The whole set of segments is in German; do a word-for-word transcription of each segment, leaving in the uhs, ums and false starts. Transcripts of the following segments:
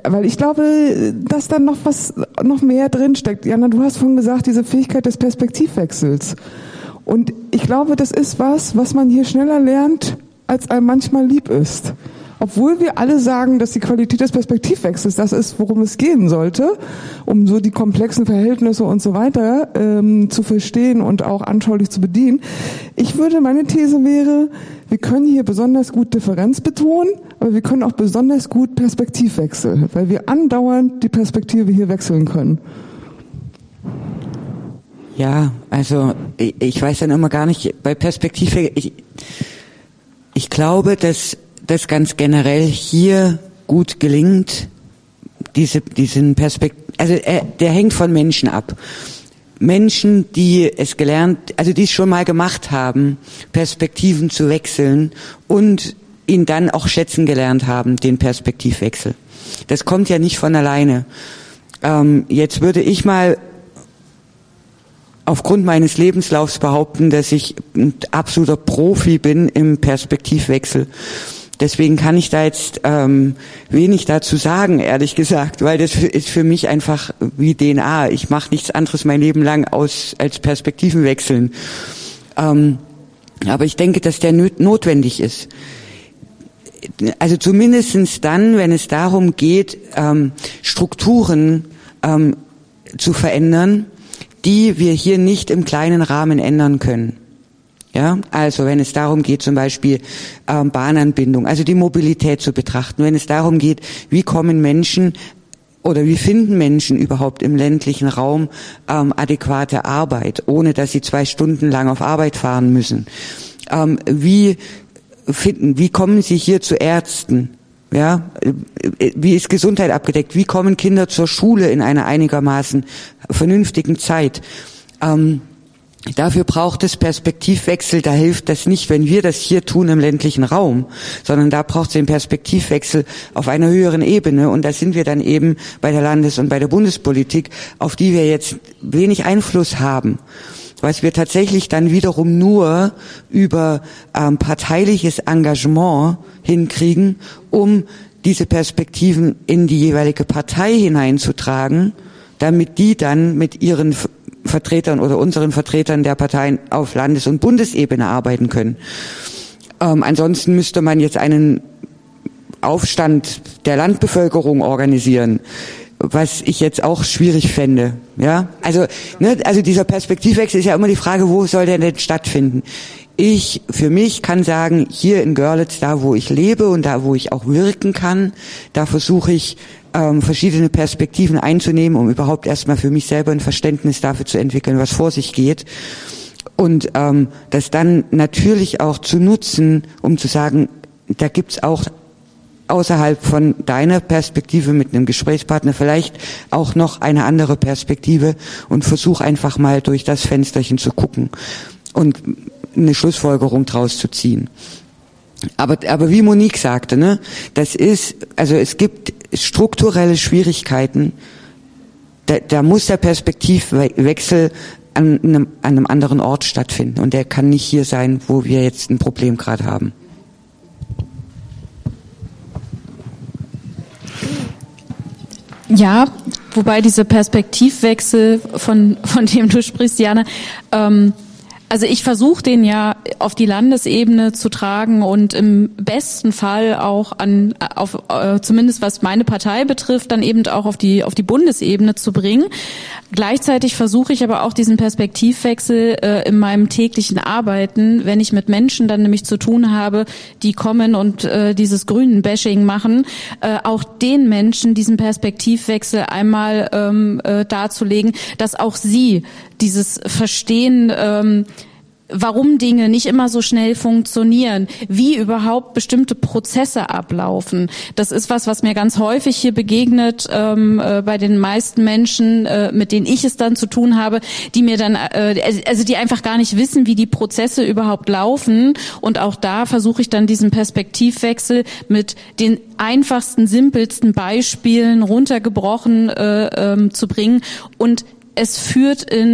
weil ich glaube, dass da noch was, noch mehr drinsteckt. Jana, du hast vorhin gesagt, diese Fähigkeit des Perspektivwechsels. Und ich glaube, das ist was, was man hier schneller lernt, als einem manchmal lieb ist. Obwohl wir alle sagen, dass die Qualität des Perspektivwechsels das ist, worum es gehen sollte, um so die komplexen Verhältnisse und so weiter ähm, zu verstehen und auch anschaulich zu bedienen. Ich würde, meine These wäre, wir können hier besonders gut Differenz betonen, aber wir können auch besonders gut Perspektivwechsel, weil wir andauernd die Perspektive hier wechseln können. Ja, also ich, ich weiß dann immer gar nicht, bei Perspektivwechsel, ich, ich glaube, dass das ganz generell hier gut gelingt, diese, diesen Perspekt, also er, der hängt von Menschen ab. Menschen, die es gelernt, also die es schon mal gemacht haben, Perspektiven zu wechseln und ihn dann auch schätzen gelernt haben, den Perspektivwechsel. Das kommt ja nicht von alleine. Ähm, jetzt würde ich mal aufgrund meines Lebenslaufs behaupten, dass ich ein absoluter Profi bin im Perspektivwechsel. Deswegen kann ich da jetzt ähm, wenig dazu sagen, ehrlich gesagt, weil das ist für mich einfach wie D N A. Ich mache nichts anderes mein Leben lang aus als Perspektiven wechseln. Ähm, aber ich denke, dass der notwendig ist. Also zumindestens dann, wenn es darum geht, ähm, Strukturen ähm, zu verändern, die wir hier nicht im kleinen Rahmen ändern können. Ja, also wenn es darum geht, zum Beispiel ähm, Bahnanbindung, also die Mobilität zu betrachten, wenn es darum geht, wie kommen Menschen oder wie finden Menschen überhaupt im ländlichen Raum ähm, adäquate Arbeit, ohne dass sie zwei Stunden lang auf Arbeit fahren müssen. Ähm, wie finden, wie kommen sie hier zu Ärzten? Ja, wie ist Gesundheit abgedeckt? Wie kommen Kinder zur Schule in einer einigermaßen vernünftigen Zeit? Ähm, Dafür braucht es Perspektivwechsel, da hilft das nicht, wenn wir das hier tun im ländlichen Raum, sondern da braucht es den Perspektivwechsel auf einer höheren Ebene und da sind wir dann eben bei der Landes- und bei der Bundespolitik, auf die wir jetzt wenig Einfluss haben, was wir tatsächlich dann wiederum nur über ähm, parteiliches Engagement hinkriegen, um diese Perspektiven in die jeweilige Partei hineinzutragen, damit die dann mit ihren Vertretern oder unseren Vertretern der Parteien auf Landes- und Bundesebene arbeiten können. Ähm, ansonsten müsste man jetzt einen Aufstand der Landbevölkerung organisieren, was ich jetzt auch schwierig fände. Ja, also, ne, also dieser Perspektivwechsel ist ja immer die Frage, wo soll der denn stattfinden? Ich für mich kann sagen, hier in Görlitz, da wo ich lebe und da wo ich auch wirken kann, da versuche ich ähm, verschiedene Perspektiven einzunehmen, um überhaupt erstmal für mich selber ein Verständnis dafür zu entwickeln, was vor sich geht. Und ähm, das dann natürlich auch zu nutzen, um zu sagen, da gibt's auch außerhalb von deiner Perspektive mit einem Gesprächspartner vielleicht auch noch eine andere Perspektive und versuch einfach mal durch das Fensterchen zu gucken und eine Schlussfolgerung draus zu ziehen. Aber, aber wie Monique sagte, ne, das ist, also es gibt strukturelle Schwierigkeiten, da, da muss der Perspektivwechsel an einem, an einem anderen Ort stattfinden und der kann nicht hier sein, wo wir jetzt ein Problem gerade haben. Ja, wobei diese Perspektivwechsel, von, von dem du sprichst, Jana, ähm, also ich versuche den ja auf die Landesebene zu tragen und im besten Fall auch an, auf, äh, zumindest was meine Partei betrifft, dann eben auch auf die auf die Bundesebene zu bringen. Gleichzeitig versuche ich aber auch diesen Perspektivwechsel äh, in meinem täglichen Arbeiten, wenn ich mit Menschen dann nämlich zu tun habe, die kommen und äh, dieses Grünen-Bashing machen, äh, auch den Menschen diesen Perspektivwechsel einmal ähm, äh, darzulegen, dass auch sie dieses Verstehen, ähm, warum Dinge nicht immer so schnell funktionieren, wie überhaupt bestimmte Prozesse ablaufen. Das ist was, was mir ganz häufig hier begegnet ähm, äh, bei den meisten Menschen, äh, mit denen ich es dann zu tun habe, die mir dann, äh, also die einfach gar nicht wissen, wie die Prozesse überhaupt laufen. Und auch da versuche ich dann diesen Perspektivwechsel mit den einfachsten, simpelsten Beispielen runtergebrochen äh, ähm, zu bringen. Und es führt in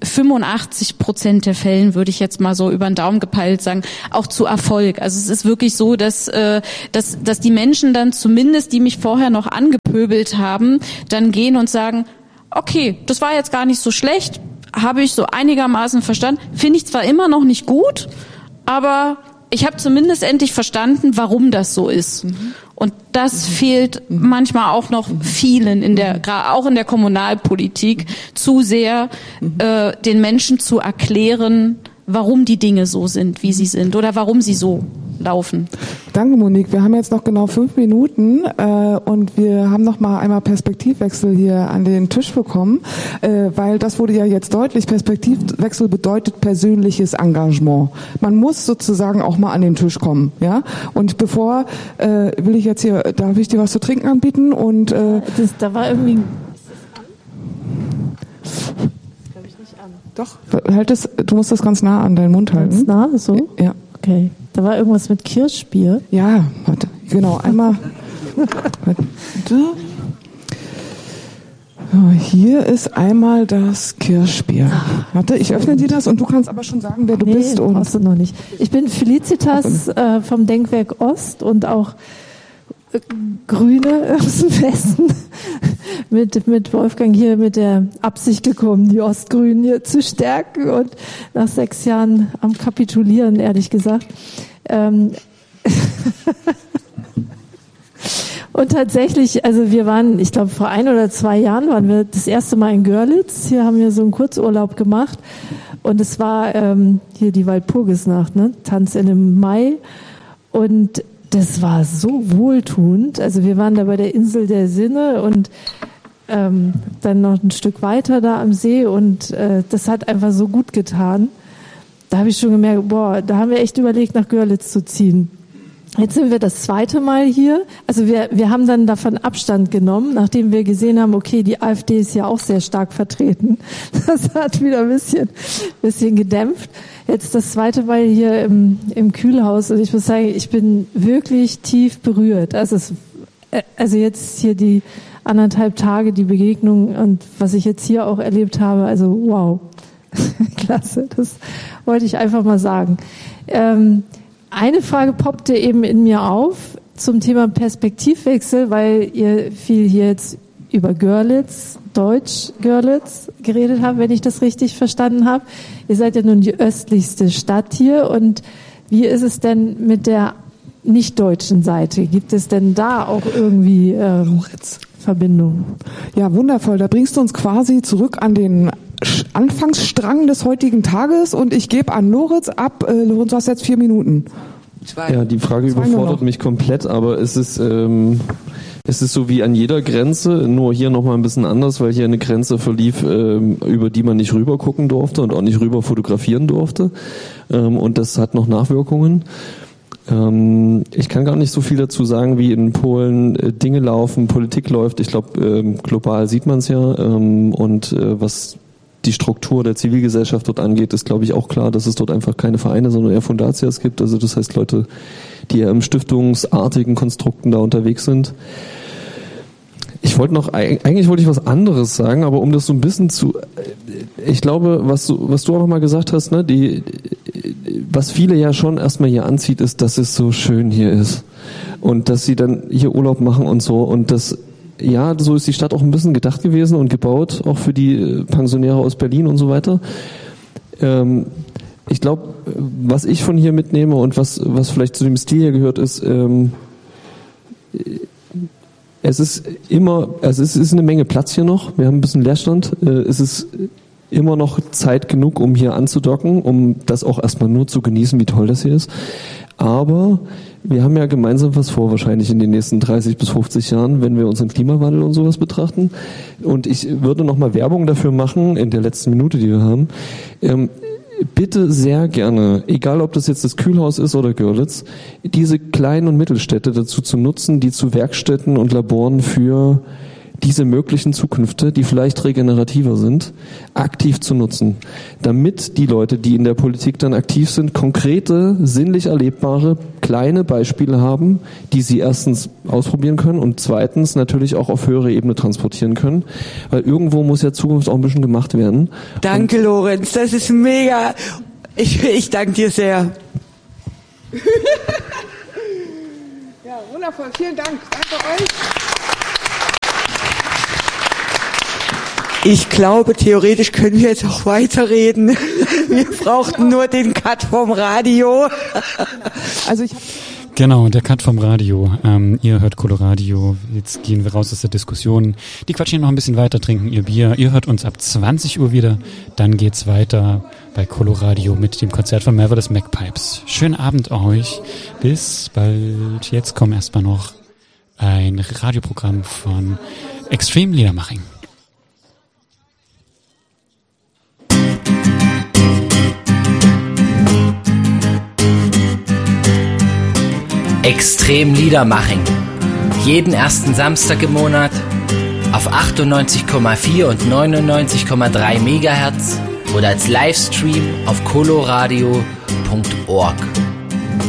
fünfundachtzig Prozent der Fällen, würde ich jetzt mal so über den Daumen gepeilt sagen, auch zu Erfolg. Also es ist wirklich so, dass, äh, dass, dass die Menschen dann zumindest, die mich vorher noch angepöbelt haben, dann gehen und sagen, okay, das war jetzt gar nicht so schlecht, habe ich so einigermaßen verstanden, finde ich zwar immer noch nicht gut, aber ich habe zumindest endlich verstanden, warum das so ist. Mhm. Und das mhm. fehlt mhm. manchmal auch noch vielen in der, auch in der Kommunalpolitik, mhm. zu sehr mhm. äh, den Menschen zu erklären, warum die Dinge so sind, wie sie sind oder warum sie so laufen. Danke, Monique. Wir haben jetzt noch genau fünf Minuten äh, und wir haben noch mal einmal Perspektivwechsel hier an den Tisch bekommen, äh, weil das wurde ja jetzt deutlich. Perspektivwechsel bedeutet persönliches Engagement. Man muss sozusagen auch mal an den Tisch kommen, ja. Und bevor äh, will ich jetzt hier, darf ich dir was zu trinken anbieten und äh, das, da war irgendwie. Doch, halt es, du musst das ganz nah an deinen Mund halten. Ganz nah, so? Ja. Okay. Da war irgendwas mit Kirschbier. Ja, warte, genau, einmal. Warte. So, hier ist einmal das Kirschbier. Warte, ich öffne dir das und du kannst aber schon sagen, wer du nee, bist. Und brauchst du noch nicht. Ich bin Felicitas äh, vom Denkwerk Ost und auch äh, Grüne aus dem Westen. mit, mit Wolfgang hier mit der Absicht gekommen, die Ostgrünen hier zu stärken und nach sechs Jahren am Kapitulieren, ehrlich gesagt. Ähm und tatsächlich, also wir waren, ich glaube vor ein oder zwei Jahren waren wir das erste Mal in Görlitz. Hier haben wir so einen Kurzurlaub gemacht und es war ähm, hier die Walpurgisnacht, ne? Tanz in dem Mai und das war so wohltuend. Also wir waren da bei der Insel der Sinne und ähm, dann noch ein Stück weiter da am See und äh, das hat einfach so gut getan. Da habe ich schon gemerkt, boah, da haben wir echt überlegt, nach Görlitz zu ziehen. Jetzt sind wir das zweite Mal hier. Also wir, wir haben dann davon Abstand genommen, nachdem wir gesehen haben, okay, die AfD ist ja auch sehr stark vertreten. Das hat wieder ein bisschen, bisschen gedämpft. Jetzt das zweite Mal hier im, im Kühlhaus und ich muss sagen, ich bin wirklich tief berührt. Also, es, also jetzt hier die anderthalb Tage, die Begegnung und was ich jetzt hier auch erlebt habe, also wow, klasse, das wollte ich einfach mal sagen. Ähm, Eine Frage poppte eben in mir auf zum Thema Perspektivwechsel, weil ihr viel hier jetzt über Görlitz, Deutsch Görlitz geredet habt, wenn ich das richtig verstanden habe. Ihr seid ja nun die östlichste Stadt hier und wie ist es denn mit der nicht-deutschen Seite? Gibt es denn da auch irgendwie ähm, Verbindungen? Ja, wundervoll. Da bringst du uns quasi zurück an den Anfangsstrang des heutigen Tages und ich gebe an Loritz ab. Äh, Loritz, du hast jetzt vier Minuten. Zwei. Ja, die Frage Zwei überfordert mich komplett, aber es ist, ähm, es ist so wie an jeder Grenze, nur hier nochmal ein bisschen anders, weil hier eine Grenze verlief, ähm, über die man nicht rüber gucken durfte und auch nicht rüber fotografieren durfte. Ähm, und das hat noch Nachwirkungen. Ähm, ich kann gar nicht so viel dazu sagen, wie in Polen äh, Dinge laufen, Politik läuft. Ich glaube, ähm, global sieht man es ja. Ähm, und äh, was die Struktur der Zivilgesellschaft dort angeht, ist, glaube ich, auch klar, dass es dort einfach keine Vereine, sondern eher Fundatias gibt. Also das heißt Leute, die ja im stiftungsartigen Konstrukten da unterwegs sind. Ich wollte noch, eigentlich wollte ich was anderes sagen, aber um das so ein bisschen zu, ich glaube, was du, was du auch noch mal gesagt hast, ne, die, was viele ja schon erstmal hier anzieht, ist, dass es so schön hier ist. Und dass sie dann hier Urlaub machen und so und das, ja, so ist die Stadt auch ein bisschen gedacht gewesen und gebaut, auch für die Pensionäre aus Berlin und so weiter. Ähm, ich glaube, was ich von hier mitnehme und was, was vielleicht zu dem Stil hier gehört, ist, ähm, es ist immer, also es ist eine Menge Platz hier noch. Wir haben ein bisschen Leerstand. Äh, es ist immer noch Zeit genug, um hier anzudocken, um das auch erstmal nur zu genießen, wie toll das hier ist. Aber wir haben ja gemeinsam was vor, wahrscheinlich in den nächsten dreißig bis fünfzig Jahren, wenn wir unseren Klimawandel und sowas betrachten. Und ich würde nochmal Werbung dafür machen, in der letzten Minute, die wir haben. Ähm, bitte sehr gerne, egal ob das jetzt das Kühlhaus ist oder Görlitz, diese kleinen und Mittelstädte dazu zu nutzen, die zu Werkstätten und Laboren für diese möglichen Zukünfte, die vielleicht regenerativer sind, aktiv zu nutzen, damit die Leute, die in der Politik dann aktiv sind, konkrete, sinnlich erlebbare, kleine Beispiele haben, die sie erstens ausprobieren können und zweitens natürlich auch auf höhere Ebene transportieren können, weil irgendwo muss ja Zukunft auch ein bisschen gemacht werden. Danke, und Lorenz, das ist mega. Ich, ich danke dir sehr. Ja, wundervoll, vielen Dank. Danke euch. Ich glaube, theoretisch können wir jetzt auch weiterreden. Wir brauchten nur den Cut vom Radio. Also ich Genau, der Cut vom Radio. Ähm, ihr hört Coloradio. Jetzt gehen wir raus aus der Diskussion. Die quatschen hier noch ein bisschen weiter, trinken ihr Bier. Ihr hört uns ab zwanzig Uhr wieder. Dann geht's weiter bei Coloradio mit dem Konzert von Marvelous Magpipes. Schönen Abend euch. Bis bald. Jetzt kommt erstmal noch ein Radioprogramm von Extreme Liedermaching. Extrem Liedermaching. Jeden ersten Samstag im Monat auf achtundneunzig Komma vier und neunundneunzig Komma drei Megahertz oder als Livestream auf coloradio punkt org.